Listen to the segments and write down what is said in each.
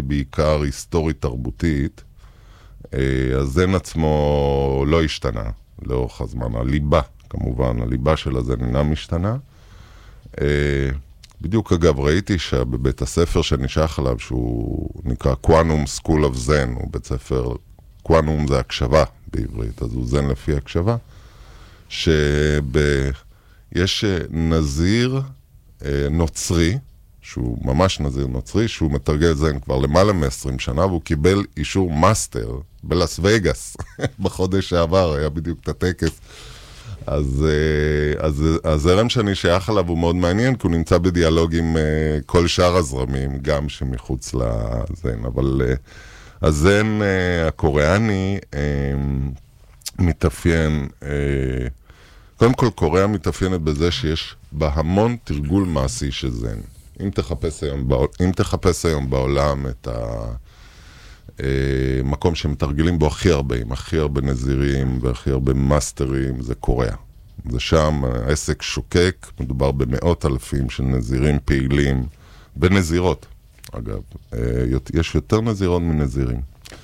בעיקר היסטורית תרבותית, הזן עצמו לא השתנה לאורך הזמן. הליבה, כמובן, הליבה של הזן אינה משתנה. בדיוק אגב, ראיתי שבבית הספר שנשאח עליו, שהוא נקרא Quanum School of Zen, הוא בית ספר, Quanum זה הקשבה בעברית, אז הוא זן לפי הקשבה, יש נזיר נוצרי, שהוא ממש נזיר נוצרי, שהוא מתרגל זן כבר למעלה מ-20 שנה, והוא קיבל אישור מאסטר בלס וגאס, בחודש שעבר, היה בדיוק את הטקס. אז הזרם שאני שייך עליו הוא מאוד מעניין, כי הוא נמצא בדיאלוג עם כל שאר הזרמים, גם שמחוץ לזן. אבל הזן הקוריאני מתאפיין, קודם כל קוריאה מתאפיינת בזה שיש בה המון תרגול מעשי של זן. אם תחפש היום בעולם את המקום שמתרגלים בו הכי הרבה נזירים והכי הרבה מאסטרים, זה קוריאה. זה שם, העסק שוקק, מדובר במאות אלפים של נזירים פעילים, ונזירות, אגב. יש יותר נזירות מנזירים.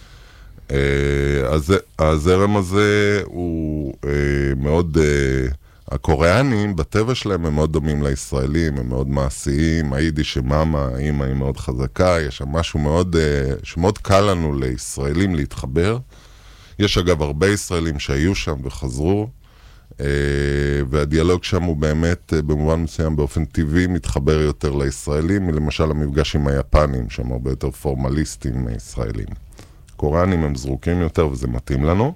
הזרם הזה הוא מאוד... הקוריאנים, בטבע שלהם, הם מאוד דומים לישראלים, הם מאוד מעשיים, היידיש שמאמה, האמא היא מאוד חזקה, יש שם משהו מאוד, שמאוד קל לנו לישראלים להתחבר. יש אגב הרבה ישראלים שהיו שם וחזרו, והדיאלוג שם הוא באמת, במובן מסוים, באופן טבעי, מתחבר יותר לישראלים, למשל המפגש עם היפנים, שהם הרבה יותר פורמליסטים מישראלים. הקוריאנים הם זרוקים יותר וזה מתאים לנו.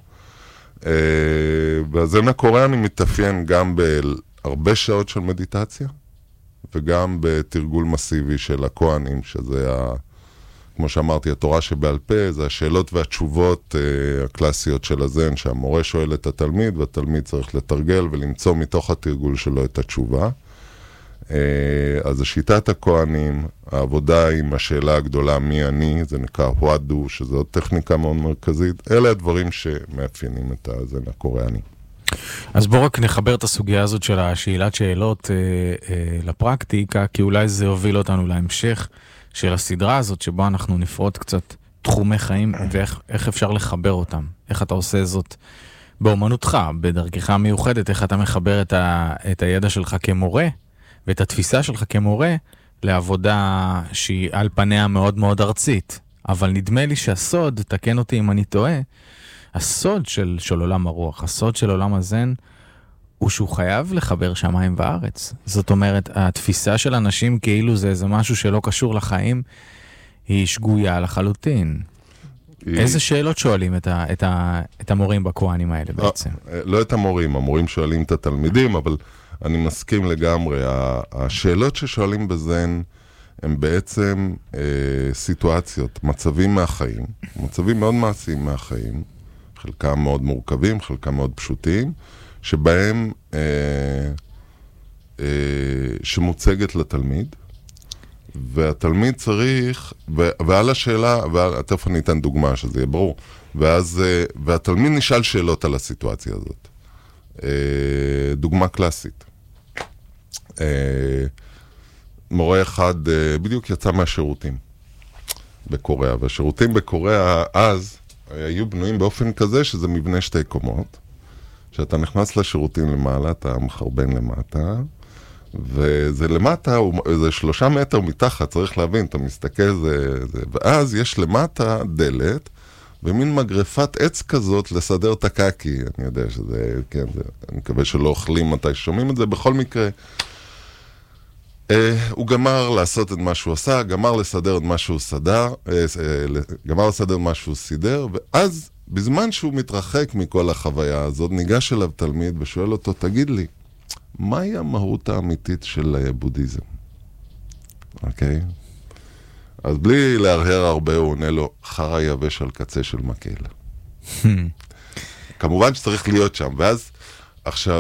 והזן הקוריאני מתאפיין גם בהרבה שעות של מדיטציה, וגם בתרגול מסיבי של הכהנים, שזה, כמו שאמרתי, התורה שבעל פה, זה השאלות והתשובות הקלאסיות של הזן, שהמורה שואל את התלמיד, והתלמיד צריך לתרגל ולמצוא מתוך התרגול שלו את התשובה. אז השיטת הכהנים, העבודה עם השאלה הגדולה מי אני, זה נקרא הואדו, שזו עוד טכניקה מאוד מרכזית. אלה הדברים שמאפיינים את הזן הקוריאני. אז בואו רק נחבר את הסוגיה הזאת של השאלת שאלות לפרקטיקה, כי אולי זה הוביל אותנו להמשך של הסדרה הזאת, שבה אנחנו נפרוט קצת תחומי חיים, ואיך אפשר לחבר אותם. איך אתה עושה זאת באומנותך, בדרכך המיוחדת, איך אתה מחבר את הידע שלך כמורה, ואת התפיסה שלך כמורה לעבודה שהיא על פניה מאוד מאוד ארצית. אבל נדמה לי שהסוד, תקן אותי אם אני טועה, הסוד של עולם הרוח, הסוד של עולם הזן, הוא שהוא חייב לחבר שמיים וארץ. זאת אומרת, התפיסה של אנשים כאילו זה משהו שלא קשור לחיים, היא שגויה לחלוטין. איזה שאלות שואלים את המורים בכהנים האלה בעצם? לא את המורים שואלים את התלמידים, אבל אני מסכים לגמרי. השאלות ששואלים בזן הם בעצם סיטואציות, מצבים מהחיים, מצבים מאוד מעשיים מהחיים, חלקם מאוד מורכבים, חלקם מאוד פשוטים, שבהם שמוצגת לתלמיד, והתלמיד צריך, ועל השאלה, תכף אני אתן דוגמה שזה יהיה ברור, והתלמיד נשאל שאלות על הסיטואציה הזאת. דוגמה קלאסית. מורה אחד בדיוק יצא מהשירותים בקוריאה, והשירותים בקוריאה אז היו בנויים באופן כזה שזה מבנה שתי קומות, שאתה נכנס לשירותים למעלה, אתה מחרבן למטה, וזה למטה, זה 3 מטר מתחת, צריך להבין, אתה מסתכל, ואז יש למטה דלת, ומין מגרפת עץ כזאת לסדר את הקקי, אני יודע שזה, כן, אני מקווה שלא אוכלים מתי שומעים את זה, בכל מקרה, הוא גמר לעשות את מה שהוא עשה, גמר לסדר את מה שהוא סדר, גמר לסדר את מה שהוא סידר, ואז בזמן שהוא מתרחק מכל החוויה הזאת, ניגש אליו תלמיד ושואל אותו, תגיד לי, מהי המהות האמיתית של בודהיזם? אוקיי? אז בלי להרהר הרבה, הוא עונה לו, חרא יבש על קצה של מקל. כמובן שצריך להיות שם, ואז עכשיו,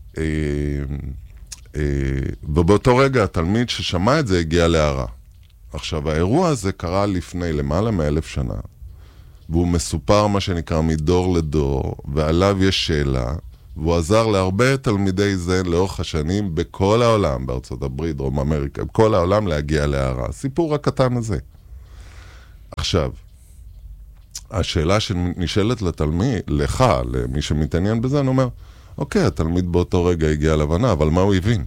ובאותו רגע התלמיד ששמע את זה הגיע להערה. עכשיו, האירוע הזה קרה לפני למעלה מ1,000 שנה, והוא מסופר מה שנקרא מדור לדור, ועליו יש שאלה, והוא עזר להרבה תלמידי זן לאורך השנים בכל העולם, בארצות הברית, דרום אמריקה, בכל העולם להגיע להערה. הסיפור הקטן הזה. עכשיו, השאלה שנשאלת לתלמיד, לך, למי שמתעניין בזה, אני אומר, אוקיי, התלמיד באותו רגע הגיע להבנה, אבל מה הוא הבין?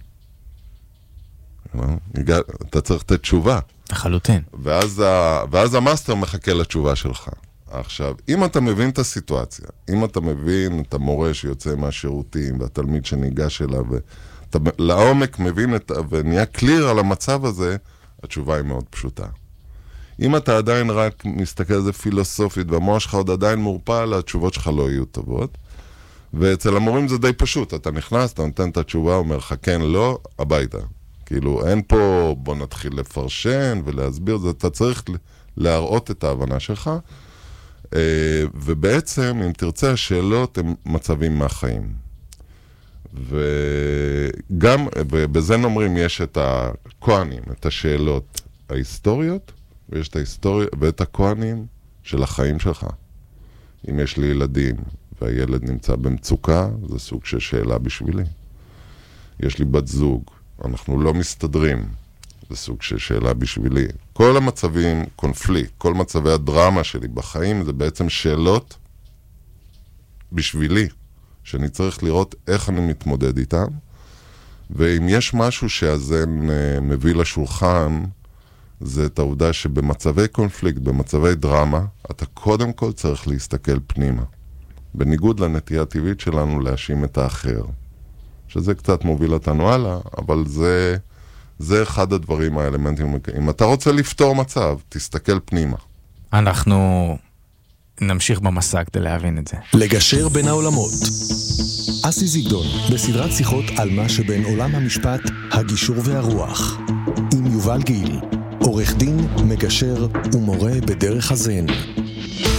אתה צריך לתת תשובה. לחלוטין. ואז המאסטר מחכה לתשובה שלך. עכשיו, אם אתה מבין את הסיטואציה, אם אתה מבין את המורה שיוצא מהשירותים, והתלמיד שניגש אליו, ואתה לעומק מבין ונהיה קליר על המצב הזה, התשובה היא מאוד פשוטה. אם אתה עדיין רק מסתכל על זה פילוסופית, והמוח שלך עוד עדיין מורפל, התשובות שלך לא יהיו טובות. ואצל המורים זה די פשוט, אתה נכנס, אתה נותן את התשובה, אומר לך כן, לא, הביתה. כאילו, אין פה, בוא נתחיל לפרשן ולהסביר, אתה צריך להראות את ההבנה שלך, ובעצם, אם תרצה, השאלות הן מצבים מהחיים. וגם, בזה נאמרים, יש את הכהנים, את השאלות ההיסטוריות, ויש את ההיסטוריה, ואת הכהנים של החיים שלך. אם יש לי ילדים, והילד נמצא במצוקה, זה סוג של שאלה בשבילי. יש לי בת זוג, אנחנו לא מסתדרים, זה סוג של שאלה בשבילי. כל המצבים, קונפליקט, כל מצבי הדרמה שלי בחיים, זה בעצם שאלות בשבילי, שאני צריך לראות איך אני מתמודד איתם, ואם יש משהו שהזן מביא לשולחן, זה את העובדה שבמצבי קונפליקט, במצבי דרמה, אתה קודם כל צריך להסתכל פנימה. בניגוד לנטייה הטבעית שלנו להאשים את האחר. שזה קצת מוביל אותנו הלאה, אבל זה אחד הדברים, האלמנטים. אם אתה רוצה לפתור מצב, תסתכל פנימה. אנחנו נמשיך במסע כדי להבין את זה. לגשר בין העולמות. אסי זיגדון, בסדרת שיחות על מה שבין עולם המשפט, הגישור והרוח. עם יובל גיל, עורך דין, מגשר ומורה בדרך הזן.